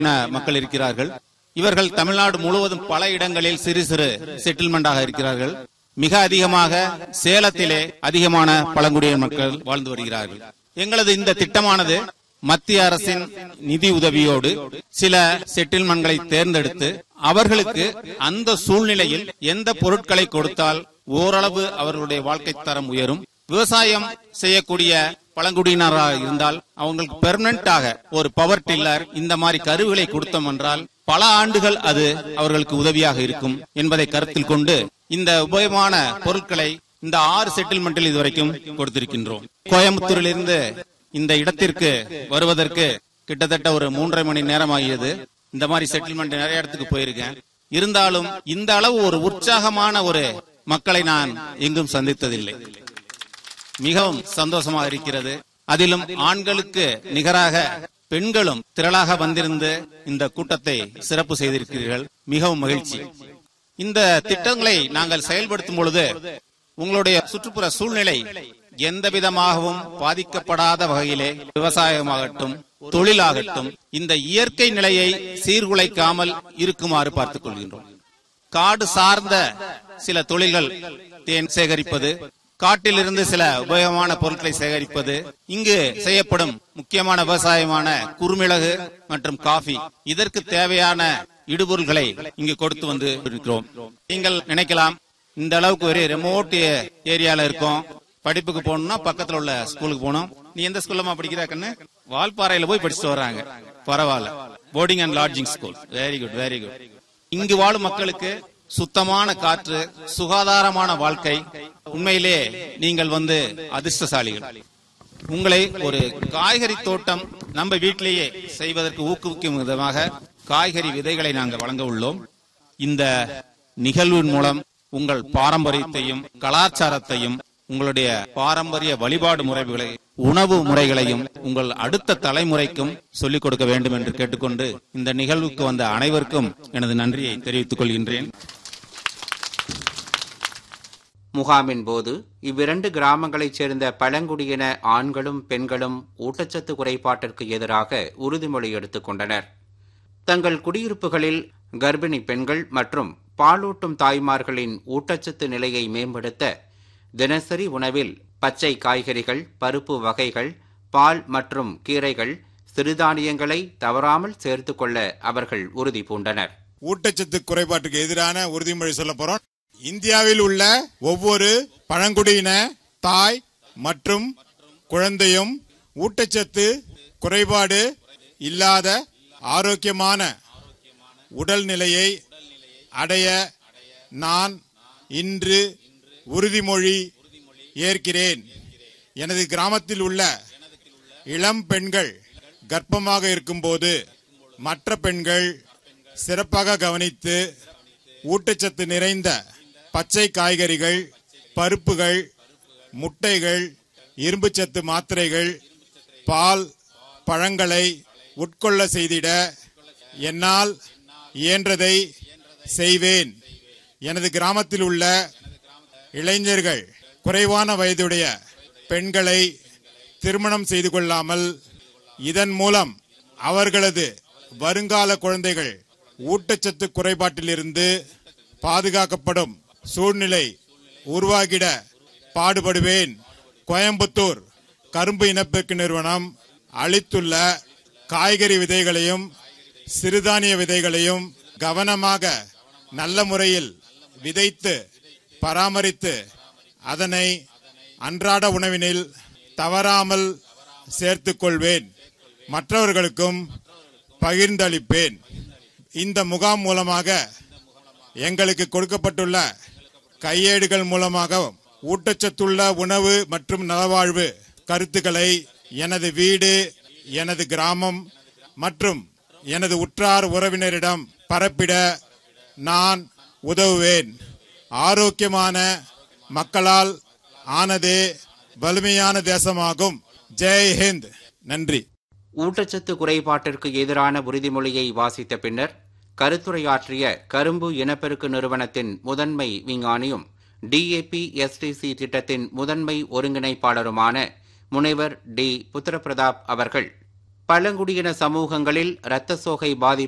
மக்கள் இருக்கிறார்கள். இவர்கள் தமிழ்நாடு முழுவதும் பல இடங்களில் சிறு சிறு செட்டில்மெண்டாக இருக்கிறார்கள். மிக அதிகமாக சேலத்திலே அதிகமான பழங்குடியின மக்கள் வாழ்ந்து வருகிறார்கள். எங்களது இந்த திட்டமானது மத்திய அரசின் நிதி உதவியோடு சில செட்டில்மெண்ட்களை தேர்ந்தெடுத்து அவர்களுக்கு அந்த சூழ்நிலையில் எந்த பொருட்களை கொடுத்தால் ஓரளவு அவர்களுடைய வாழ்க்கை தரம் உயரும். விவசாயம் செய்யக்கூடிய பழங்குடியினராக இருந்தால் அவங்களுக்கு பெர்மனண்டாக ஒரு பவர் டில்லர் இந்த மாதிரி கருவிகளை கொடுத்தோம் என்றால் பல ஆண்டுகள் அது அவர்களுக்கு உதவியாக இருக்கும் என்பதை கருத்தில் கொண்டு இந்த உபயோகமான பொருட்களை இந்த 6 செட்டில்மெண்டில் இதுவரைக்கும் கொடுத்திருக்கின்றோம். கோயம்புத்தூரிலிருந்து இந்த இடத்திற்கு வருவதற்கு கிட்டத்தட்ட ஒரு 3.5 மணி நேரம் ஆகியது. இந்த மாதிரி செட்டில்மெண்ட் நிறைய இடத்துக்கு போயிருக்கேன். இருந்தாலும் இந்த அளவு ஒரு உற்சாகமான ஒரு மக்களை நான் எங்கும் சந்தித்ததில்லை. மிகவும் சந்தோஷமாக இருக்கிறது. அதிலும் ஆண்களுக்கு நிகராக பெண்களும் திரளாக வந்திருந்து இந்த கூட்டத்தை சிறப்பு செய்திருக்கிறீர்கள். மிகவும் மகிழ்ச்சி. இந்த திட்டங்களை நாங்கள் செயல்படுத்தும் பொழுது உங்களுடைய சுற்றுப்புற சூழ்நிலை எந்த விதமாகவும் பாதிக்கப்படாத வகையிலே விவசாயமாகட்டும் தொழிலாகட்டும் இந்த இயற்கை நிலையை சீர்குலைக்காமல் இருக்குமாறு பார்த்துக் கொள்கின்றோம். காடு சார்ந்த சில தொழில்கள், தேன் சேகரிப்பது, காட்டிலிருந்து சில உபயோகமான பொருட்களை சேகரிப்பது, இங்கு செய்யப்படும் முக்கியமான விவசாயமான குறுமிளகு மற்றும் காஃபி, இதற்கு தேவையான இடுபொருள்களை இங்கு கொடுத்து வந்து இருக்கிறோம். நீங்கள் நினைக்கலாம் இந்த அளவுக்கு ஒரு ரிமோட் ஏரியால இருக்கும், படிப்புக்கு போகணும்னா பக்கத்துல உள்ள ஸ்கூலுக்கு போகணும். நீ எந்த ஸ்கூல்லமா படிக்கிற கண்ணு? வால்பாறையில போய் படிச்சுட்டு வர்றாங்க. பரவாயில்ல. Boarding and lodging school. Very good, very good. இங்கு வாழும் மக்களுக்கு சுத்தமான காற்று, சுகாதாரமான வாழ்க்கை. உண்மையிலே நீங்கள் வந்து அதிர்ஷ்டசாலிகள். உங்களை ஒரு காய்கறி தோட்டம் நம்ம வீட்டிலேயே செய்வதற்கு ஊக்குவிக்கும் விதமாக காய்கறி விதைகளை நாங்கள் வழங்க உள்ளோம். இந்த நிகழ்வின் மூலம் உங்கள் பாரம்பரியத்தையும் கலாச்சாரத்தையும் உங்களுடைய பாரம்பரிய வழிபாடு முறைகளை, உணவு முறைகளையும் உங்கள் அடுத்த தலைமுறைக்கும் சொல்லிக் கொடுக்க வேண்டும் என்று கேட்டுக்கொண்டு இந்த நிகழ்வுக்கு வந்த அனைவருக்கும் எனது நன்றியை தெரிவித்துக் கொள்கின்றேன். முகாமின் போது இவ்விரண்டு கிராமங்களைச் சேர்ந்த பழங்குடியின ஆண்களும் பெண்களும் ஊட்டச்சத்து குறைபாட்டிற்கு எதிராக உறுதிமொழி எடுத்துக் கொண்டனர். தங்கள் குடியிருப்புகளில் கர்ப்பிணி பெண்கள் மற்றும் பாலூட்டும் தாய்மார்களின் ஊட்டச்சத்து நிலையை மேம்படுத்த தினசரி உணவில் பச்சை காய்கறிகள், பருப்பு வகைகள், பால் மற்றும் கீரைகள், சிறுதானியங்களை தவறாமல் சேர்த்துக் கொள்ள அவர்கள் உறுதி பூண்டனர். ஊட்டச்சத்து குறைபாட்டுக்கு எதிரான உறுதிமொழி சொல்ல போறோம். இந்தியாவில் உள்ள ஒவ்வொரு பழங்குடியின தாய் மற்றும் குழந்தையும் ஊட்டச்சத்து குறைபாடு இல்லாத ஆரோக்கியமான உடல்நிலையை அடைய நான் இன்று உறுதிமொழி ஏற்கிறேன். எனது கிராமத்தில் உள்ள இளம் பெண்கள் கர்ப்பமாக இருக்கும்போது மற்ற பெண்கள் சிறப்பாக கவனித்து ஊட்டச்சத்து நிறைந்த பச்சை காய்கறிகள், பருப்புகள், முட்டைகள், இரும்புச்சத்து மாத்திரைகள், பால், பழங்களை உட்கொள்ள செய்திட என்னால் இயன்றதை செய்வேன். எனது கிராமத்தில் உள்ள இளைஞர்கள் குறைவான வயதுடைய பெண்களை திருமணம் செய்து கொள்ளாமல் இதன் மூலம் அவர்களது வருங்கால குழந்தைகள் ஊட்டச்சத்து குறைபாட்டிலிருந்து பாதுகாக்கப்படும் சூழ்நிலை உருவாகிட பாடுபடுவேன். கோயம்புத்தூர் கரும்பு இனப்பெருக்க நிறுவனம் அளித்துள்ள காய்கறி விதைகளையும் சிறுதானிய விதைகளையும் கவனமாக நல்ல முறையில் விதைத்து பராமரித்து அதனை அன்றாட உணவினில் தவறாமல் சேர்த்துக் கொள்வேன். மற்றவர்களுக்கும் பகிர்ந்தளிப்பேன். இந்த முகாம் மூலமாக எங்களுக்கு கொடுக்கப்பட்டுள்ள கையேடுகள் மூலமாக ஊட்டச்சத்துள்ள உணவு மற்றும் நலவாழ்வு கருத்துக்களை எனது வீடு, எனது கிராமம் மற்றும் எனது உற்றார் உறவினரிடம் பரப்பிட நான் உதவுவேன். ஆரோக்கியமான மக்களால் ஆனதே வலிமையான தேசமாகும். ஜெய் ஹிந்த். நன்றி. ஊட்டச்சத்து குறைபாட்டிற்கு எதிரான உறுதிமொழியை வாசித்த பின்னர் கருத்துரையாற்றிய கரும்பு இனப்பெருக்க நிறுவனத்தின் முதன்மை விஞ்ஞானியும் DAP-STC திட்டத்தின் முதன்மை ஒருங்கிணைப்பாளருமான முனைவர் டி. புத்திரபிரதாப் அவர்கள் பழங்குடியின சமூகங்களில் இரத்த சோகை பாதிப்பு